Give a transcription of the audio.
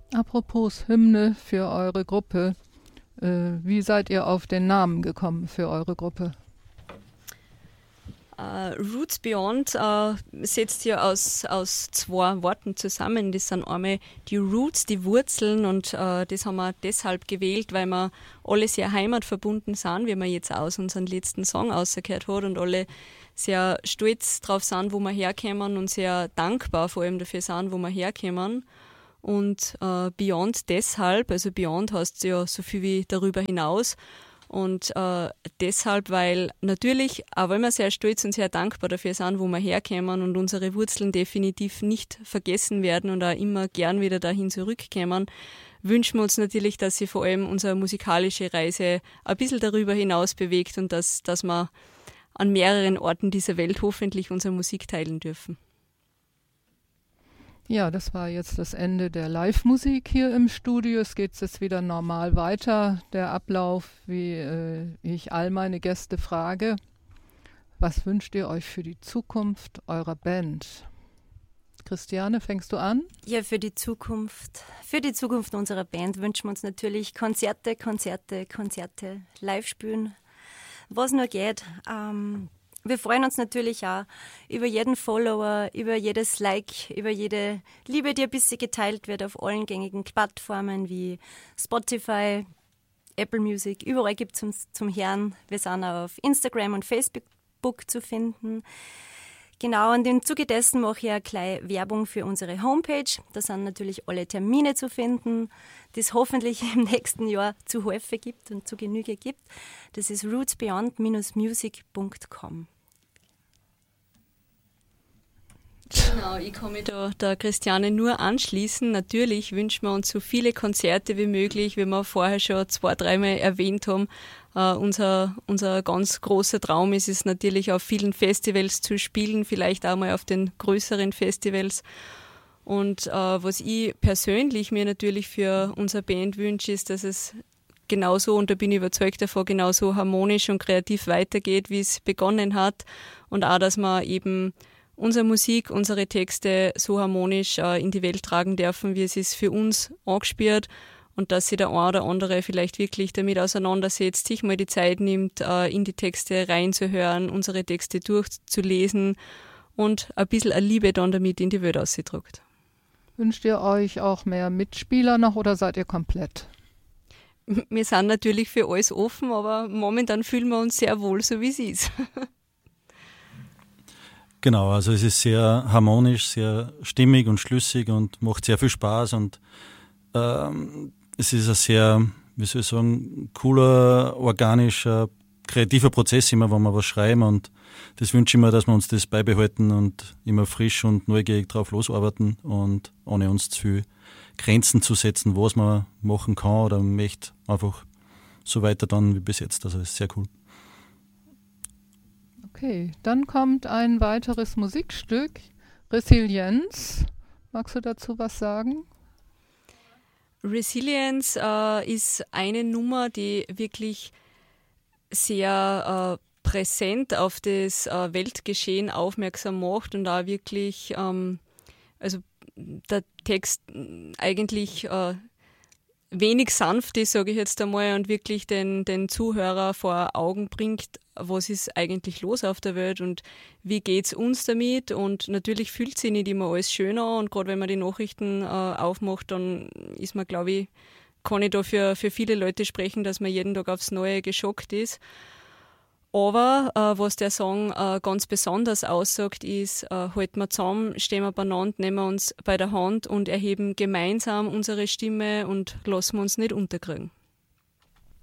Apropos Hymne für eure Gruppe. Wie seid ihr auf den Namen gekommen für eure Gruppe? Roots Beyond setzt ja aus zwei Worten zusammen. Das sind einmal die Roots, die Wurzeln, und das haben wir deshalb gewählt, weil wir alle sehr heimatverbunden sind, wie man jetzt aus unserem letzten Song rausgehört hat, und alle sehr stolz drauf sind, wo wir herkommen, und sehr dankbar vor allem dafür sind, wo wir herkommen. Und Beyond deshalb, also Beyond heißt ja so viel wie darüber hinaus. Und deshalb, weil natürlich, auch weil wir sehr stolz und sehr dankbar dafür sind, wo wir herkommen und unsere Wurzeln definitiv nicht vergessen werden und auch immer gern wieder dahin zurückkommen, wünschen wir uns natürlich, dass sich vor allem unsere musikalische Reise ein bisschen darüber hinaus bewegt und dass wir an mehreren Orten dieser Welt hoffentlich unsere Musik teilen dürfen. Ja, das war jetzt das Ende der Live-Musik hier im Studio. Es geht jetzt wieder normal weiter. Der Ablauf, wie ich all meine Gäste frage, was wünscht ihr euch für die Zukunft eurer Band? Christiane, fängst du an? Ja, für die Zukunft unserer Band wünschen wir uns natürlich Konzerte, live spielen, was nur geht. Wir freuen uns natürlich auch über jeden Follower, über jedes Like, über jede Liebe, die ein bisschen geteilt wird auf allen gängigen Plattformen wie Spotify, Apple Music. Überall gibt es uns zum Hören. Wir sind auch auf Instagram und Facebook zu finden. Genau, und im Zuge dessen mache ich auch gleich Werbung für unsere Homepage. Da sind natürlich alle Termine zu finden, die es hoffentlich im nächsten Jahr zu häufig gibt und zu Genüge gibt. Das ist rootsbeyond-music.com. Genau, ich kann mich da der Christiane nur anschließen. Natürlich wünschen wir uns so viele Konzerte wie möglich, wie wir vorher schon 2-3 Mal erwähnt haben. Unser ganz großer Traum ist es natürlich, auf vielen Festivals zu spielen, vielleicht auch mal auf den größeren Festivals. Und was ich persönlich mir natürlich für unsere Band wünsche, ist, dass es genauso, und da bin ich überzeugt davon, genauso harmonisch und kreativ weitergeht, wie es begonnen hat. Und auch, dass wir eben unsere Musik, unsere Texte so harmonisch in die Welt tragen dürfen, wie es ist für uns angespielt, und dass sich der eine oder andere vielleicht wirklich damit auseinandersetzt, sich mal die Zeit nimmt, in die Texte reinzuhören, unsere Texte durchzulesen und ein bisschen eine Liebe dann damit in die Welt ausdruckt. Wünscht ihr euch auch mehr Mitspieler noch oder seid ihr komplett? Wir sind natürlich für alles offen, aber momentan fühlen wir uns sehr wohl, so wie es ist. Genau, also es ist sehr harmonisch, sehr stimmig und schlüssig und macht sehr viel Spaß, und es ist ein sehr, wie soll ich sagen, cooler, organischer, kreativer Prozess immer, wenn wir was schreiben, und das wünsche ich mir, dass wir uns das beibehalten und immer frisch und neugierig drauf losarbeiten und ohne uns zu viel Grenzen zu setzen, was man machen kann oder möchte, einfach so weiter dann wie bis jetzt. Also es ist sehr cool. Okay, dann kommt ein weiteres Musikstück, Resilienz. Magst du dazu was sagen? Resilience ist eine Nummer, die wirklich sehr präsent auf das Weltgeschehen aufmerksam macht und auch wirklich, also der Text eigentlich wenig sanft ist, sage ich jetzt einmal, und wirklich den Zuhörer vor Augen bringt, was ist eigentlich los auf der Welt und wie geht's uns damit. Und natürlich fühlt sich nicht immer alles schön an, und gerade wenn man die Nachrichten aufmacht, dann ist man, glaube ich, kann ich da für viele Leute sprechen, dass man jeden Tag aufs Neue geschockt ist. Aber was der Song ganz besonders aussagt, ist, halten wir zusammen, stehen wir beieinander, nehmen wir uns bei der Hand und erheben gemeinsam unsere Stimme und lassen wir uns nicht unterkriegen.